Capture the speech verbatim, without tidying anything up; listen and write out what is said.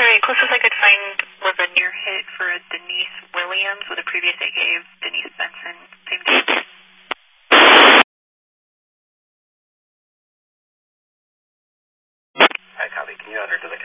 Alright, closest I could find was a near hit for a Denise Williams with a previous A K of Denise Benson. Same day. Hi, copy. Can you enter to the